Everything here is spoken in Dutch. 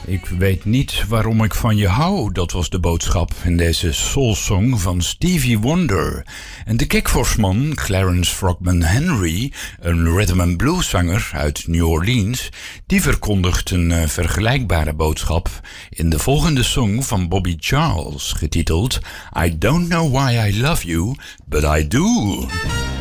Ik weet niet waarom ik van je hou, dat was de boodschap in deze soulsong van Stevie Wonder. En de kickforceman Clarence Frogman Henry, een rhythm and blues zanger uit New Orleans, die verkondigt een vergelijkbare boodschap in de volgende song van Bobby Charles, getiteld I Don't Know Why I Love You, But I Do.